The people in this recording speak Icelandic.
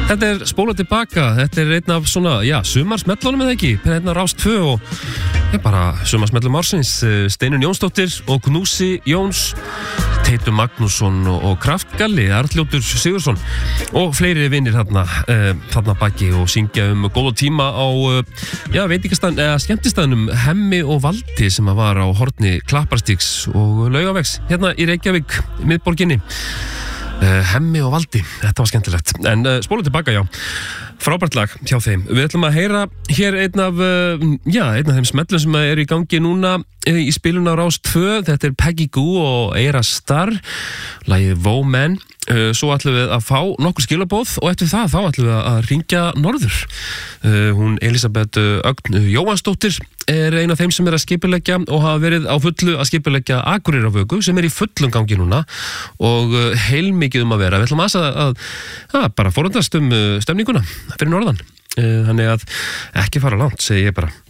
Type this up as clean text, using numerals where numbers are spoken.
Þetta spóla tilbaka, þetta einn af svona, sumarsmellunum eða ekki, hérna Rás 2 og bara sumarsmellum ársins, Steinunn Jónsdóttir og Knúsi Jóns, Teitur Magnússon og Kraftgalli, Arnljótur Sigursson og fleiri vinir þarna baki og syngja góða tíma á veitingastæðum eða skemmtistæðnum Hemmi og Valdi sem var á horni Klapparstígs og Laugavegs hérna í Reykjavík, miðborginni. Hemmi og Valdi, þetta var skemmtilegt en spólum tilbaka, frábært lag hjá þeim. Við ætlum að heyra hér einn af þeim smellum sem eru í gangi núna í spilun á Rás 2. Þetta Peggy Goo og Eira Starr, lagið Woe Man. Svo ætlum við að fá nokkur skilabóð og eftir það þá ætlum við að ringja norður. Hún Elísabet Ögn Jóhannsdóttir ein af þeim sem að skipuleggja og hafa verið á fullu að skipuleggja Akureyrarvöku sem í fullum gangi núna og heilmikið að vera. Við ætlum að bara forundrast stemninguna fyrir norðan. Þannig að ekki fara langt, segi ég bara.